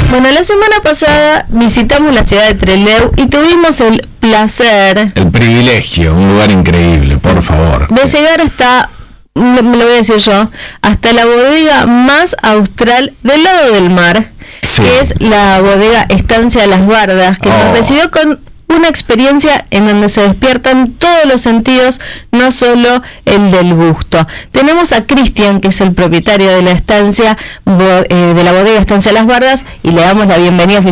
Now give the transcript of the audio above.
Bueno, la semana pasada visitamos la ciudad de Trelew y tuvimos el placer, el privilegio, un lugar increíble, por favor, de llegar hasta, me lo voy a decir yo, hasta la bodega más austral del lado del mar, sí, que es la bodega Estancia Las Bardas, que nos recibió con una experiencia en donde se despiertan todos los sentidos, no solo el del gusto. Tenemos a Cristian, que es el propietario de la estancia, de la bodega Estancia Las Bardas, y le damos la bienvenida.